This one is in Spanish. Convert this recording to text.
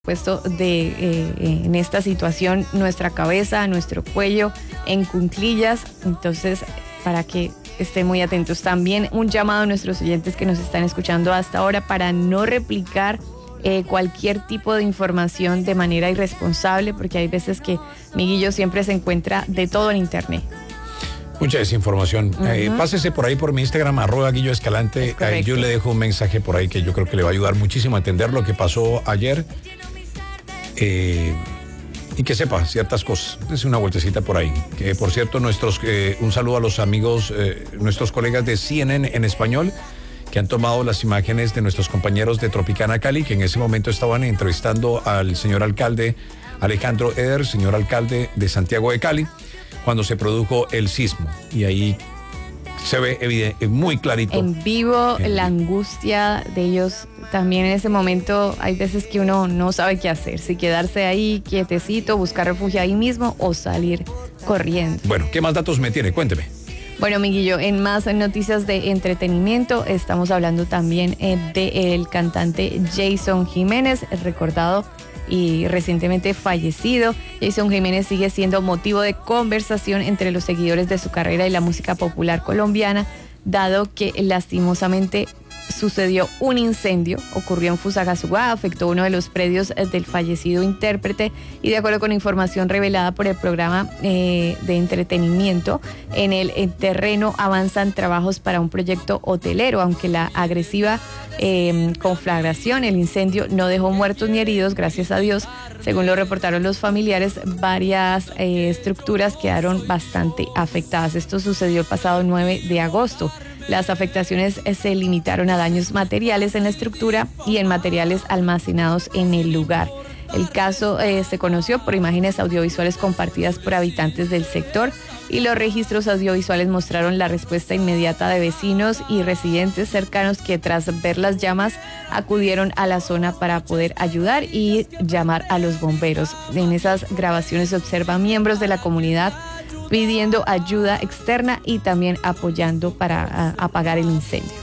Puesto en esta situación nuestra cabeza, nuestro cuello en cuclillas, entonces para que estén muy atentos. También un llamado a nuestros oyentes que nos están escuchando hasta ahora para no replicar cualquier tipo de información de manera irresponsable, porque hay veces que Miguillo siempre se encuentra de todo en internet. Mucha desinformación. Pásese por ahí por mi Instagram, @GuilloEscalante. Yo le dejo un mensaje por ahí que yo creo que le va a ayudar muchísimo a entender lo que pasó ayer y que sepa ciertas cosas. Dese una vueltecita por ahí. Que por cierto, un saludo a los amigos, nuestros colegas de CNN en español, que han tomado las imágenes de nuestros compañeros de Tropicana Cali, que en ese momento estaban entrevistando al señor alcalde Alejandro Eder, señor alcalde de Santiago de Cali, cuando se produjo el sismo. Y ahí se ve muy clarito. En vivo, la angustia de ellos. También en ese momento hay veces que uno no sabe qué hacer. Si quedarse ahí quietecito, buscar refugio ahí mismo o salir corriendo. Bueno, ¿qué más datos me tiene? Cuénteme. Bueno, Miguillo, en más noticias de entretenimiento, estamos hablando también del cantante Jason Jiménez, recordado y recientemente fallecido. Jason Jiménez sigue siendo motivo de conversación entre los seguidores de su carrera y la música popular colombiana, dado que lastimosamente sucedió un incendio, ocurrió en Fusagasugá, afectó uno de los predios del fallecido intérprete y de acuerdo con información revelada por el programa de entretenimiento, en el terreno avanzan trabajos para un proyecto hotelero, aunque la agresiva conflagración, el incendio no dejó muertos ni heridos, gracias a Dios. Según lo reportaron los familiares, varias estructuras quedaron bastante afectadas. Esto sucedió el pasado 9 de agosto. Las afectaciones se limitaron a daños materiales en la estructura y en materiales almacenados en el lugar. El caso se conoció por imágenes audiovisuales compartidas por habitantes del sector y los registros audiovisuales mostraron la respuesta inmediata de vecinos y residentes cercanos que tras ver las llamas acudieron a la zona para poder ayudar y llamar a los bomberos. En esas grabaciones se observan miembros de la comunidad pidiendo ayuda externa y también apoyando para apagar el incendio.